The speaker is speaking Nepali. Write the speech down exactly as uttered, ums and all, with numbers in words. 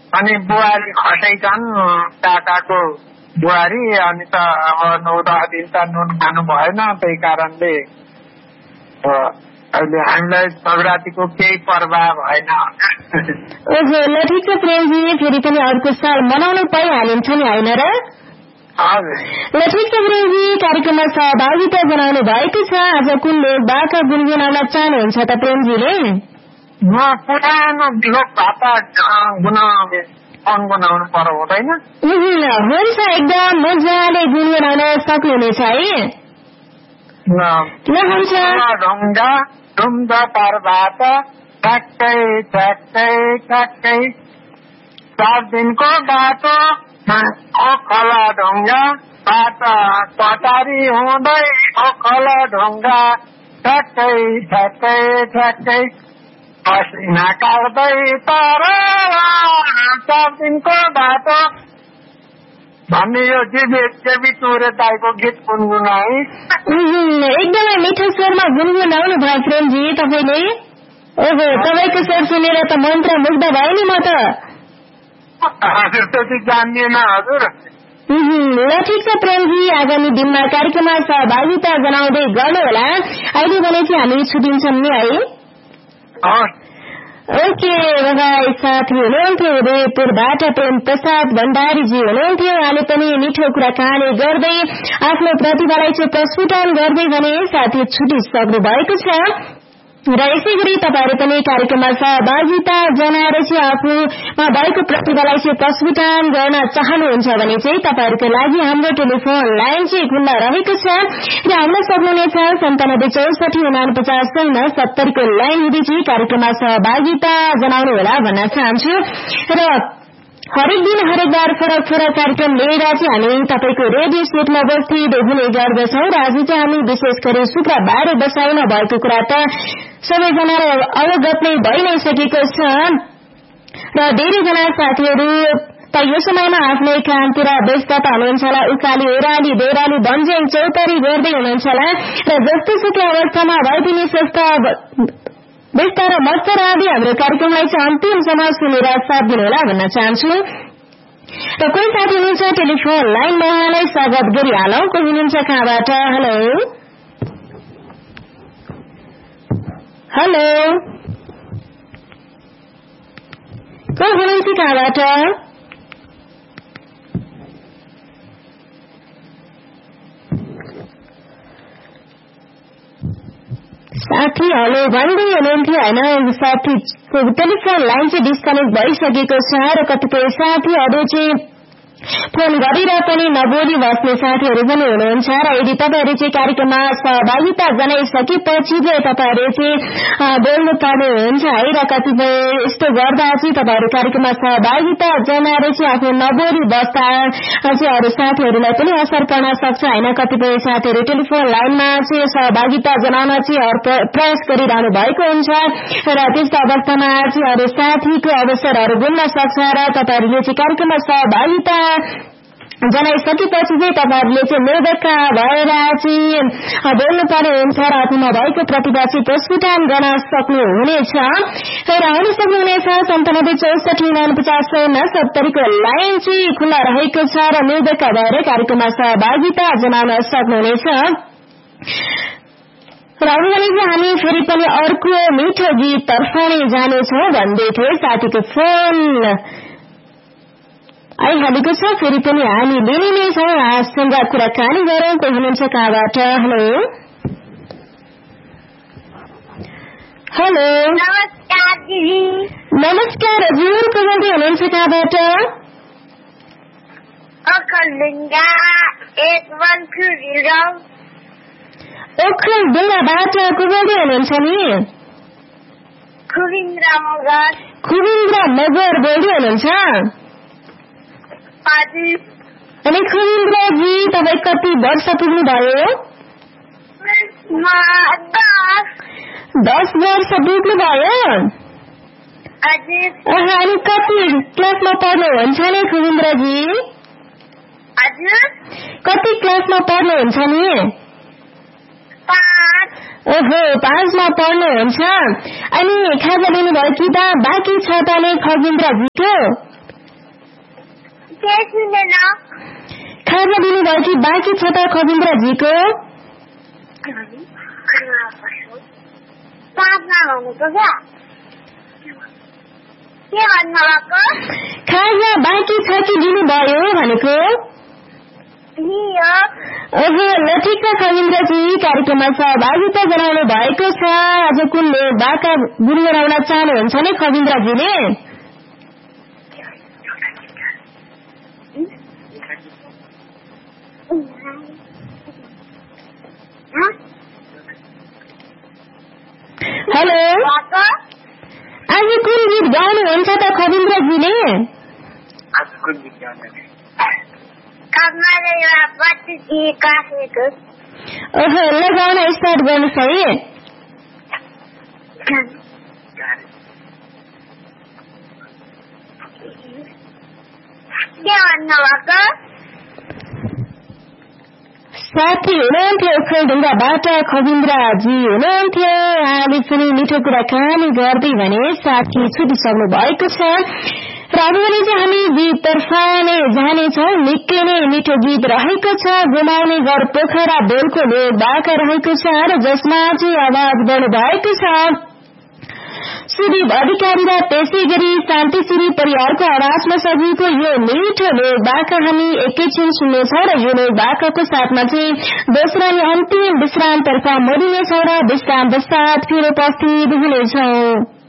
अनि बुहारी खसाइछन् काकाको बुहारी अनि त अब नौ दस दिन त नुन खानु भएन त्यही कारणले अहिले हामीलाई संक्रान्तिको केही पर्वाह भएन। ओहो ल ठिक छ प्रेमजी फेरि पनि अर्को साल मनाउनु पाइहालिन्छ नि होइन र? ल ठिक छ प्रेमजी कार्यक्रममा सहभागिता जनाउनु भएको छ। आज कुन लोकबाट गुनगुनाउन चाहनुहुन्छ त प्रेमजीले? म पुरानो लोक भाषा गुनगुनाउनु पर्यो हुँदैन? हुन्छ एकदम मजाले गुनगुनाउन सक्नुहुनेछ है। ल हुन्छ। ढुङ्गा ढुङ्ग पर्वत ठ्याक्कै ठ्याक्कै ठ्याक्कै चार दिनको बाटो ओखला ढुङ्गा बाटा कटारी हुँदै ओखला ढुङ्गा ठ्याक्कै ठ्याक्कै ठ्याक्कै पसिना काट्दै तर चार दिनको बाटो भन्ने यो जेबी चुरे दाईको गीत गुनगुनाए। एकदमै मिठो स्वरमा गुनगुनाउनु भयो प्रेमजी तपाईँले। ओहो तपाईँको स्वर सुनेर त मन्त्र मुग्ध भयो नि म त। हजुर त्यति जान्दिएन हजुर। ल ठिक छ प्रेमजी आगामी दिनमा कार्यक्रममा सहभागिता जनाउँदै गर्नुहोला। अहिले भने चाहिँ हामी छुट्टिन्छौँ नि है। ओके बाबाई साथी हुनुहुन्थ्यो उदयपुरबाट प्रेम प्रसाद भण्डारीजी हुनुहुन्थ्यो। उहाँले पनि मिठो कुराकानी गर्दै आफ्नो प्रतिभालाई चाहिँ प्रस्फुटन गर्दै भने साथी छुटिसक्नु भएको छ र यसै गरी तपाईँहरू पनि कार्यक्रममा सहभागिता जनाएर चाहिँ आफूमा भएको प्रतिभालाई चाहिँ प्रस्फुटन गर्न चाहनुहुन्छ भने चाहिँ तपाईँहरूको लागि हाम्रो टेलिफोन लाइन चाहिँ खुल्ला रहेको छ र हामीलाई सक्नुहुनेछ सन्तानब्बे चौसठी उनापचास शून्य सत्तरीको लाइन हुँदै चाहिँ कार्यक्रममा सहभागिता जनाउनु होला भन्न चाहन्छु। र हरेक दिन हरेक बार फरक फरक कार्यक्रम लिएर चाहिँ हामी तपाईँको रेडियो सेटमा उपस्थित हुने गर्दछौँ र आज चाहिँ हामी विशेष गरी शुक्रबार बसाउन भएको कुरा त सबैजना अवगत नै भइ नै सकेको छ र धेरैजना साथीहरू त यो समयमा आफ्नै कामतिर व्यस्तता हुनुहुन्छ होला। उकाली ओह्राली दोहोराली भन्ज्याङ चौतारी गर्दै हुनुहुन्छ होला र जस्तो सुकै अवस्थामा भए पनि स्वस्थ व्यस्त र मस्त आदि हाम्रो कार्यक्रमलाई चाहिँ अन्तिमसम्म सुनेर साथ दिनुहोला भन्न चाहन्छु। र कोही साथी हुनुहुन्छ टेलिफोन लाइनमा उहाँलाई स्वागत गरिहालौँ। कोही हुनुहुन्छ कहाँबाट? हेलो हेलो कोही हुनुहुन्छ कहाँबाट? साथी हेलो भन्दै हुनुहुन्थ्यो होइन। साथी टेलिफोन लाइन चाहिँ डिस्कनेक्ट भइसकेको छ र कतिपय साथीहरू चाहिँ फोन गरेर पनि नबोली बस्ने साथीहरू पनि हुनुहुन्छ र यदि तपाईँहरू चाहिँ कार्यक्रममा सहभागिता जनाइसकेपछि चाहिँ तपाईँहरू चाहिँ बोल्नु पर्ने हुन्छ है र कतिपय यस्तो गर्दा चाहिँ तपाईँहरू कार्यक्रममा सहभागिता जनाएर चाहिँ आफ्नो नबोली बस्दा चाहिँ अरू साथीहरूलाई पनि असर पर्न सक्छ होइन। कतिपय साथीहरू टेलिफोन लाइनमा चाहिँ सहभागिता जनाउन चाहिँ प्रयास गरिरहनु भएको हुन्छ र त्यस्तो अवस्थामा चाहिँ अरू साथीको अवसरहरू गुम्न सक्छ र तपाईँहरूले चाहिँ कार्यक्रममा सहभागिता जनाइसकेपछि चाहिँ तपाईँहरूले चाहिँ निर्धक्का भएर चाहिँ बोल्नु पर्ने हुन्छ र आफूमा भएको प्रतिभा चाहिँ प्रस्फुटन गर्न सक्नुहुनेछ र आउनु सक्नुहुनेछ। सन्तानब्बे चौसठी उनापचास शून्य सत्तरीको लाइन चाहिँ खुल्ला रहेको छ र निर्धक्का भएर कार्यक्रममा सहभागिता जनाउन सक्नुहुनेछ। र अरू भने चाहिँ हामी फेरि पनि अर्को मिठो गीत तर्फ नै जानेछौँ भन्दै थिए। साथीको फोन आइहालेको छ फेरि पनि हामी लिने नै छौँ। आजसँग कुराकानी गरौँ। कोही हुनुहुन्छ कहाँबाट? हेलो हेलो नमस्कार दिदी। नमस्कार हजुर को बोल्दै हुनुहुन्छ कहाँबाट? ओखलढुङ्गा एक वन खुबिन्द्र। ओखलढुङ्गाबाट को बोल्दै हुनुहुन्छ नि? खुबिन्द्र मगर। खुबिन्द्र मगर बोल्दै हुनुहुन्छ? अनि खुबिन्द्रजी तपाईँ कति वर्ष पुग्नु भयो? दस वर्ष पुग्नु भयो। अनि कति क्लासमा पढ्नुहुन्छ नि खुबिन्द्रजी? कति क्लासमा पढ्नुहुन्छ नि? ओहो पाँचमा पढ्नुहुन्छ। अनि खाजा लिनुभयो कि त बाँकी छ त नि खुबिन्द्रजीको? के सुनेन खाजा दिनुभएकी बाँकी छ त खबिन्द्रजीको साथमा भनेको क्या के भन्नुभएको खाजा बाँकी छ कि दिनुभयो भनेको ओहो ल ठिक छ खबिन्द्रजी कार्यक्रममा सहभागिता जनाउनु भएको छ आज कुनले बाका गुनगुनाउन चाहनुहुन्छ नि खबिन्द्रजीले हेलो आज कुन गीत गाउनुहुन्छ त खबिन्द्रजीले आज कुन गीत गाउने ओहो ल गाउन स्टार्ट गर्नुहोस् है के भन्नुभएको साथी हुनुहुन्थ्यो ओखलढुङ्गाबाट खबिन्द्रजी हुनुहुन्थ्यो उहाँले पनि मिठो कुराकानी गर्दै भने साथी छुटिसक्नु भएको छ र अब भने चाहिँ हामी गीततर्फ नै जानेछौँ निकै नै मिठो गीत रहेको छ गुमाउने घर पोखरा बोलको लोक बाका रहेको छ र जसमा चाहिँ आवाज गर्नु भएको छ सुदीप अधिकारी र त्यसै गरी शान्तिश्री परिवारको आवाजमा सजिएको यो मिठो लोक बाका हामी एकैछिन सुन्नेछौँ र यो लोक बाकाको साथमा चाहिँ दोस्रो अन्तिम विश्रामतर्फ मोडिनेछौँ र विश्राम पश्चात फेरि उपस्थित हुनेछौँ।